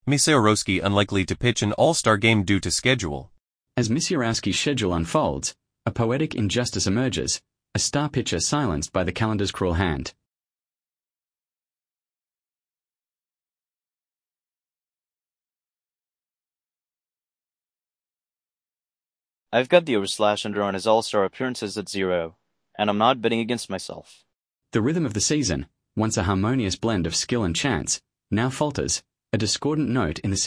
Misiorowski unlikely to pitch an all-star game due to schedule. As Misiorowski's schedule unfolds, a poetic injustice emerges, a star pitcher silenced by the calendar's cruel hand. I've got the over/under on his all-star appearances at 0, and I'm not betting against myself. The rhythm of the season, once a harmonious blend of skill and chance, now falters, a discordant note in the